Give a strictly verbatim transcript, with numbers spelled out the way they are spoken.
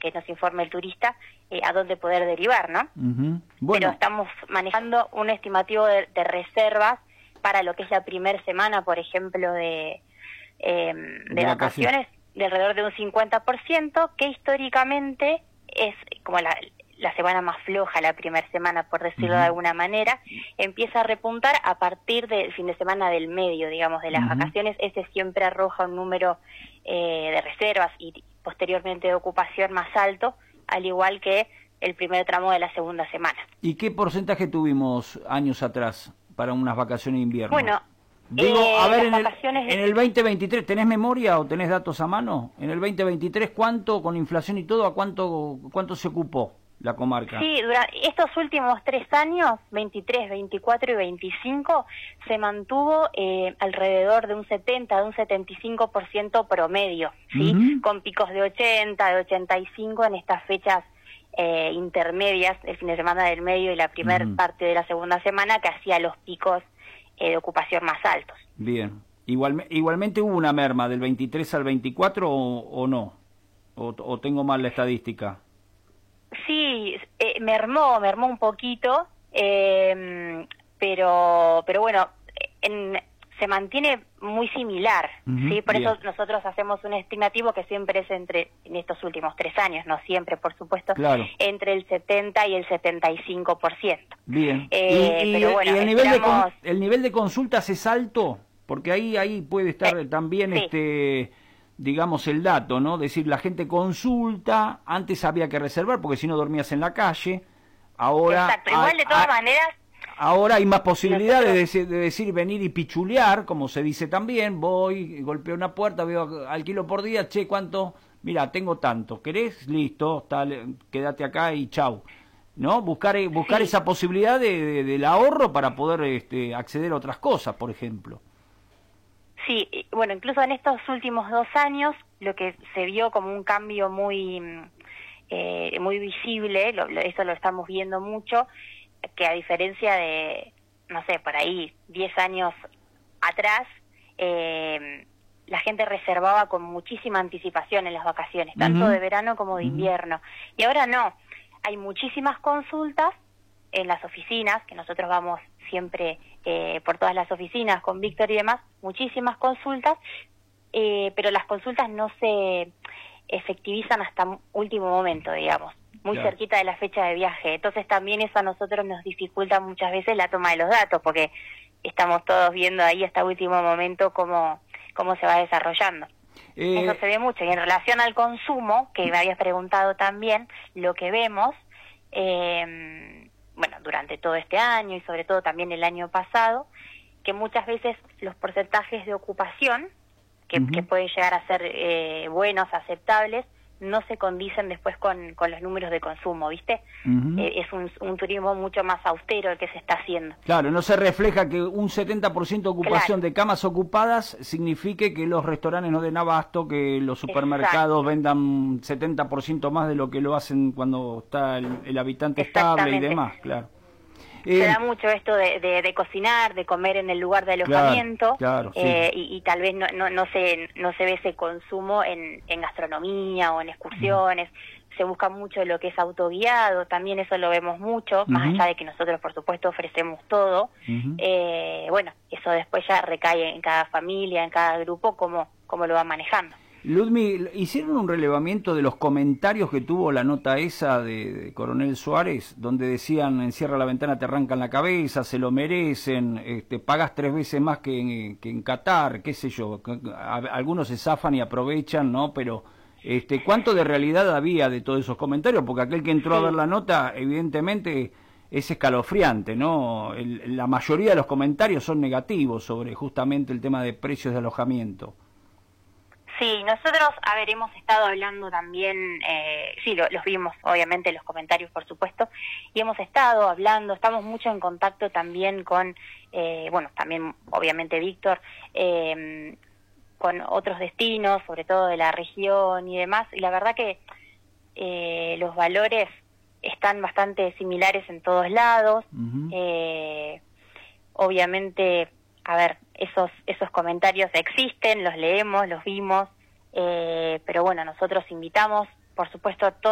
que nos informe el turista eh, a dónde poder derivar, ¿no? Uh-huh. Bueno. Pero estamos manejando un estimativo de, de reservas para lo que es la primera semana, por ejemplo, de, eh, de, de vacaciones, de alrededor de un cincuenta por ciento, que históricamente es como la, la semana más floja, la primera semana, por decirlo uh-huh. de alguna manera, empieza a repuntar a partir del fin de semana del medio, digamos, de las uh-huh. vacaciones. Ese siempre arroja un número eh, de reservas y posteriormente de ocupación más alto, al igual que el primer tramo de la segunda semana. ¿Y qué porcentaje tuvimos años atrás para unas vacaciones de invierno? Bueno, Digo, eh, a ver, en el, vacaciones... en el veinte veintitrés, ¿tenés memoria o tenés datos a mano? En el veinte veintitrés, ¿cuánto, con inflación y todo, a cuánto cuánto se ocupó la comarca? Sí, durante estos últimos tres años, veintitrés, veinticuatro y veinticinco, se mantuvo eh, alrededor de un setenta, de un setenta y cinco por ciento promedio, ¿sí? Uh-huh. Con picos de ochenta, de ochenta y cinco en estas fechas eh, intermedias, el fin de semana del medio y la primera uh-huh. parte de la segunda semana, que hacía los picos eh, de ocupación más altos. Bien. Igual, igualmente hubo una merma del veintitrés al veinticuatro o, o no, o, o tengo mal la estadística. Sí, eh, mermó, mermó un poquito, eh, pero pero bueno, en, se mantiene muy similar, uh-huh, ¿sí? Por bien. Eso nosotros hacemos un estimativo que siempre es entre, en estos últimos tres años, no siempre, por supuesto, claro. entre el setenta y el setenta y cinco por ciento. Bien. Eh, ¿Y, y, pero bueno, y el, nivel esperamos... de con, el nivel de consultas es alto? Porque ahí ahí puede estar eh, también sí. este... digamos el dato, ¿no? Decir, la gente consulta, antes había que reservar porque si no dormías en la calle, ahora... Exacto, igual hay, de todas hay, maneras... Ahora hay más posibilidades nosotros... de, decir, de decir venir y pichulear, como se dice también, voy, golpeo una puerta, veo alquilo por día, che, ¿cuánto? Mira, tengo tanto, ¿querés? Listo, tal, quédate acá y chau. ¿No? Buscar buscar sí. esa posibilidad de, de, del ahorro para poder este, acceder a otras cosas, por ejemplo. Sí, bueno, incluso en estos últimos dos años lo que se vio como un cambio muy eh, muy visible, lo, lo, eso lo estamos viendo mucho, que a diferencia de, no sé, por ahí diez años atrás, eh, la gente reservaba con muchísima anticipación en las vacaciones, tanto uh-huh. de verano como de uh-huh. invierno. Y ahora no, hay muchísimas consultas en las oficinas, que nosotros vamos siempre eh, por todas las oficinas con Víctor y demás, muchísimas consultas, eh, pero las consultas no se efectivizan hasta último momento, digamos, muy claro. cerquita de la fecha de viaje. Entonces también eso a nosotros nos dificulta muchas veces la toma de los datos, porque estamos todos viendo ahí hasta último momento cómo, cómo se va desarrollando. Eh... Eso se ve mucho. Y en relación al consumo, que me habías preguntado también, lo que vemos... Eh, bueno, durante todo este año y sobre todo también el año pasado, que muchas veces los porcentajes de ocupación, que, uh-huh. que pueden llegar a ser eh, buenos, aceptables, no se condicen después con, con los números de consumo, ¿viste? Uh-huh. Eh, es un, un turismo mucho más austero el que se está haciendo. Claro, no se refleja que un setenta por ciento de ocupación claro. de camas ocupadas signifique que los restaurantes no den abasto, que los supermercados Exacto. vendan setenta por ciento más de lo que lo hacen cuando está el, el habitante estable y demás, claro. Se eh, da mucho esto de, de, de cocinar, de comer en el lugar de alojamiento, claro, claro, eh, sí. y, y tal vez no, no, no, se, no se ve ese consumo en, en gastronomía o en excursiones. Uh-huh. Se busca mucho lo que es autoguiado, también eso lo vemos mucho, uh-huh. más allá de que nosotros por supuesto ofrecemos todo. Uh-huh. eh, bueno, eso después ya recae en cada familia, en cada grupo, cómo, cómo lo va manejando. Ludmi, ¿hicieron un relevamiento de los comentarios que tuvo la nota esa de, de Coronel Suárez, donde decían, encierra la ventana, te arrancan la cabeza, se lo merecen, este, pagas tres veces más que en, que en Qatar, qué sé yo? Algunos se zafan y aprovechan, ¿no? Pero, este, ¿cuánto de realidad había de todos esos comentarios? Porque aquel que entró sí. a ver la nota, evidentemente, es escalofriante, ¿no? El, la mayoría de los comentarios son negativos sobre justamente el tema de precios de alojamiento. Sí, nosotros, a ver, hemos estado hablando también, eh, sí, lo, los vimos, obviamente, los comentarios, por supuesto, y hemos estado hablando, estamos mucho en contacto también con, eh, bueno, también, obviamente, Víctor, eh, con otros destinos, sobre todo de la región y demás, y la verdad que eh, los valores están bastante similares en todos lados, uh-huh. eh, obviamente... A ver, esos esos comentarios existen, los leemos, los vimos, eh, pero bueno, nosotros invitamos, por supuesto, a todos